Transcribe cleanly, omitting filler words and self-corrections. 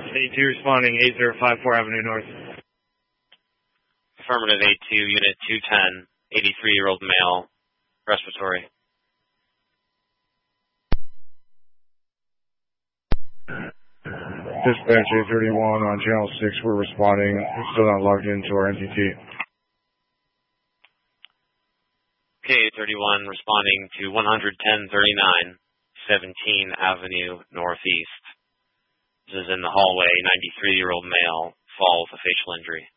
A2 responding 8054 Avenue North. Affirmative A2, Unit 210, 83-year-old male, respiratory. Dispatch A31 on channel 6, we're responding. We're still not logged into our NTT. KA31 responding to 11039, 17 Avenue Northeast. This is in the hallway, 93-year-old male, fall with a facial injury.